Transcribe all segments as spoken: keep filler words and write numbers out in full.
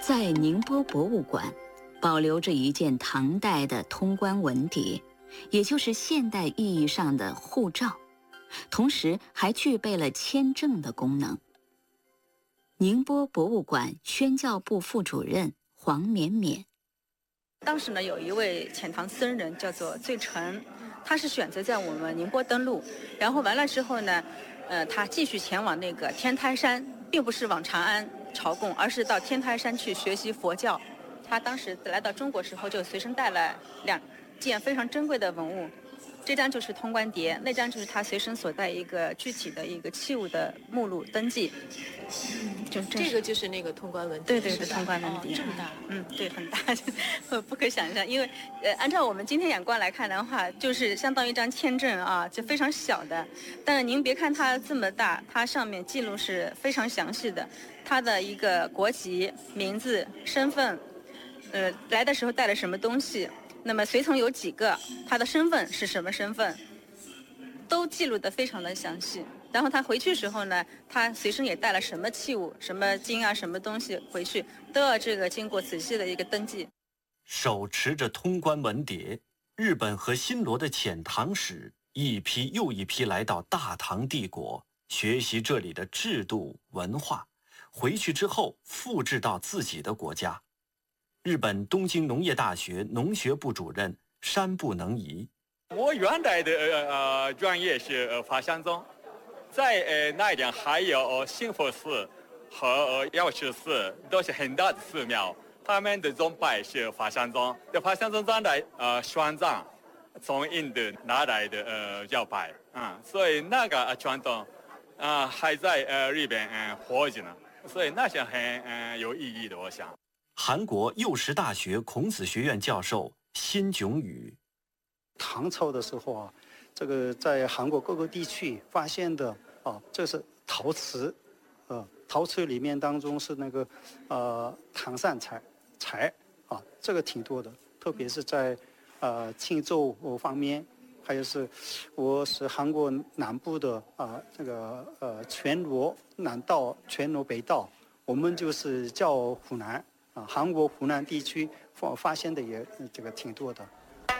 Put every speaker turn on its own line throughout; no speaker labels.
在宁波博物馆，保留着一件唐代的通关文牒，也就是现代意义上的护照，同时还具备了签证的功能。宁波博物馆宣教部副主任黄绵绵，
当时呢，有一位遣唐僧人叫做醉澄，他是选择在我们宁波登陆，然后完了之后呢，呃，他继续前往那个天台山，并不是往长安朝贡，而是到天台山去学习佛教。他当时来到中国时候，就随身带了两件非常珍贵的文物，这张就是通关牒，那张就是他随身所带一个具体的一个器物的目录登记。
嗯，就这个就是那个通关文牒，
对对对，通关文牒、
哦、这么大，
嗯，对，很大，不可想象。因为呃，按照我们今天眼光来看的话，就是相当于一张签证啊，就非常小的。但是您别看它这么大，它上面记录是非常详细的，它的一个国籍、名字、身份，呃，来的时候带了什么东西，那么随从有几个，他的身份是什么身份，都记录得非常的详细。然后他回去时候呢，他随身也带了什么器物、什么金啊、什么东西回去，都要这个经过仔细的一个登记。
手持着通关文牒，日本和新罗的遣唐使一批又一批来到大唐帝国，学习这里的制度文化，回去之后复制到自己的国家。日本东京农业大学农学部主任山部能仪，
我原来的呃专业是呃法相宗。在呃那一点还有兴福寺和呃药师寺，都是很大的寺庙。他们的宗派是法相宗，这法相宗在的呃玄奘从印度拿来的呃教派啊、嗯，所以那个传统啊、呃、还在呃日本嗯、呃、活着呢，所以那是很嗯、呃、有意义的，我想。
韩国幼师大学孔子学院教授辛炯宇，
唐朝的时候啊。这个在韩国各个地区发现的啊，这是陶瓷，呃，陶瓷里面当中是那个呃唐善材材啊，这个挺多的，特别是在呃庆州方面，还有是我是韩国南部的啊、呃、这个呃全罗南道、全罗北道，我们就是叫湖南啊，韩国湖南地区发发现的也这个挺多的。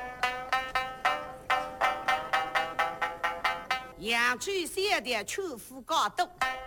扬州县的秋富高度，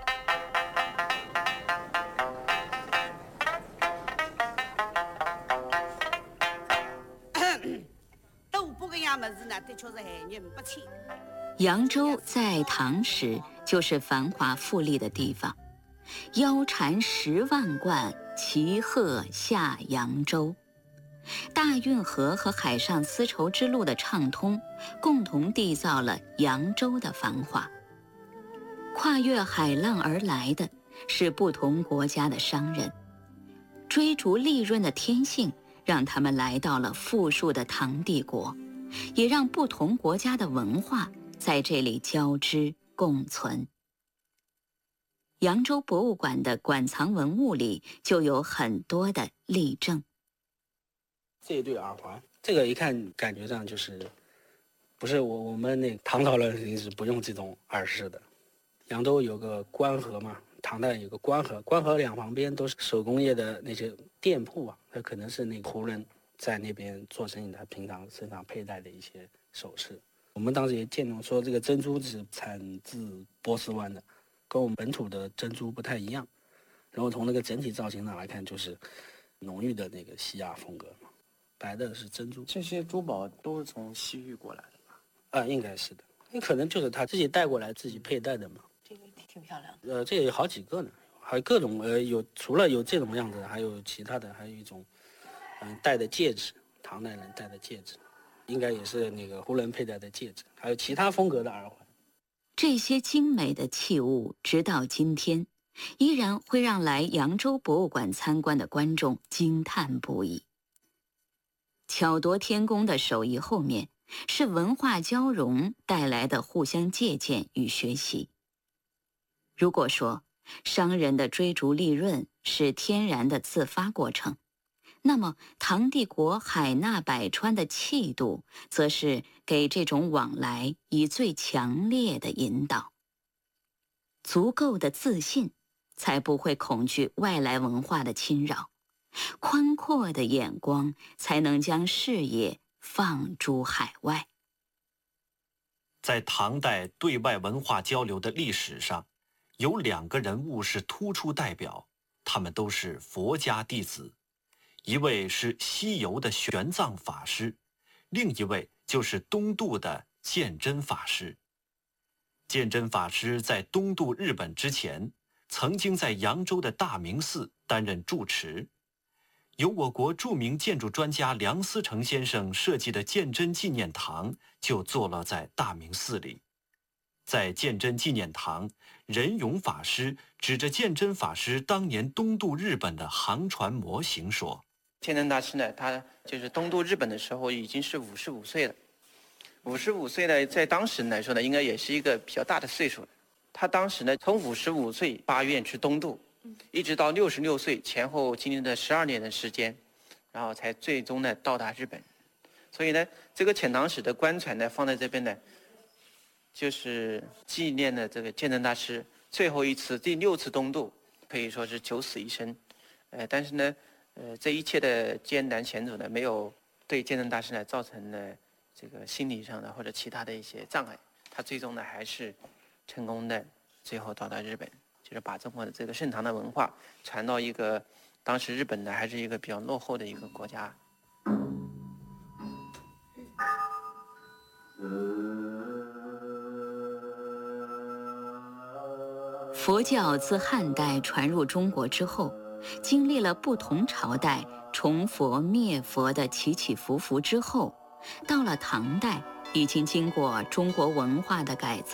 都不个样么子呢，的确是害人不浅。
扬州在唐时就是繁华富丽的地方，腰缠十万贯，骑鹤下扬州。大运河和海上丝绸之路的畅通，共同缔造了扬州的繁华。跨越海浪而来的是不同国家的商人，追逐利润的天性让他们来到了富庶的唐帝国，也让不同国家的文化在这里交织共存。扬州博物馆的馆藏文物里就有很多的例证。
这一对耳环，这个一看感觉上就是，不是我我们那唐朝人是不用这种耳饰的。扬州有个官河嘛，唐代有个官河，官河两旁边都是手工业的那些店铺啊，那可能是那个胡人在那边做生意，他平常身上佩戴的一些首饰。我们当时也见到说，这个珍珠是产自波斯湾的，跟我们本土的珍珠不太一样。然后从那个整体造型上来看，就是浓郁的那个西亚风格嘛。白的是珍珠，
这些珠宝都是从西域过来的吧？
啊，应该是的，那可能就是他自己带过来、自己佩戴的嘛。
这个挺漂亮的。
呃，这有好几个呢，还有各种呃，有除了有这种样子的，还有其他的，还有一种嗯、呃、戴的戒指，唐代人戴的戒指，应该也是那个胡人佩戴的戒指，还有其他风格的耳环。
这些精美的器物，直到今天，依然会让来扬州博物馆参观的观众惊叹不已。巧夺天工的手艺后面，是文化交融带来的互相借鉴与学习。如果说商人的追逐利润是天然的自发过程，那么唐帝国海纳百川的气度，则是给这种往来以最强烈的引导。足够的自信，才不会恐惧外来文化的侵扰， 宽阔的眼光才能将视野放诸海外。
在唐代对外文化交流的历史上，有两个人物是突出代表，他们都是佛家弟子，一位是西游的玄奘法师，另一位就是东渡的鉴真法师。鉴真法师在东渡日本之前，曾经在扬州的大明寺担任住持。由我国著名建筑专家梁思成先生设计的鉴真纪念堂就坐落在大明寺里。在鉴真纪念堂，仁勇法师指着鉴真法师当年东渡日本的航船模型说：
鉴真大师呢，他就是东渡日本的时候已经是五十五岁了。五十五岁呢，在当时来说呢，应该也是一个比较大的岁数了。他当时呢，从五十五岁发愿去东渡，一直到六十六岁前后经历了十二年的时间，然后才最终呢到达日本。所以呢，这个遣唐使的官船呢放在这边呢，就是纪念了这个鉴真大师最后一次第六次东渡，可以说是九死一生。呃，但是呢，呃，这一切的艰难险阻呢，没有对鉴真大师呢造成了这个心理上的或者其他的一些障碍。他最终呢还是成功的，最后到达日本，就是把中国的这个盛唐的文化传到一个当时日本呢还是一个比较落后的一个国家。
佛教自汉代传入中国之后，经历了不同朝代崇佛灭佛的起起伏伏之后，到了唐代，已经经过中国文化的改造。